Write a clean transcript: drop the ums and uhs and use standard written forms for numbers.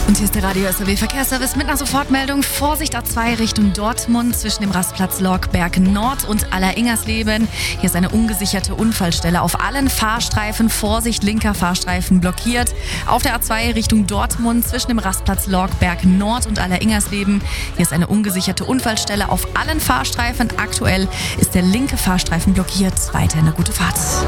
Und hier ist der Radio SAW Verkehrsservice mit einer Sofortmeldung. Vorsicht A2 Richtung Dortmund zwischen dem Rastplatz Lorkberg Nord und Alleringersleben. Hier ist eine ungesicherte Unfallstelle auf allen Fahrstreifen. Vorsicht, linker Fahrstreifen blockiert. Auf der A2 Richtung Dortmund zwischen dem Rastplatz Lorkberg Nord und Alleringersleben. Hier ist eine ungesicherte Unfallstelle auf allen Fahrstreifen. Aktuell ist der linke Fahrstreifen blockiert. Weiter eine gute Fahrt.